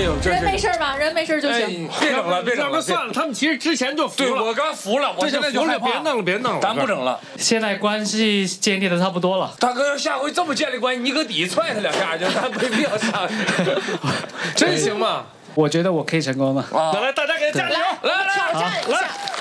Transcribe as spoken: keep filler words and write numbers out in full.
呦， 人没事吧？人没事就行。 别整了，别整了， 算了，他们其实之前就服对了。 我刚服了，我现在就害怕。 别弄了，别弄了， 咱不整了。 现在关系建立的差不多了。 大哥，要下回这么建立关系，你搁底踹他两下，就咱没必要上。真行吗？ 我觉得我可以成功的。 来来，大家给他加油！ 来来， 挑战一下。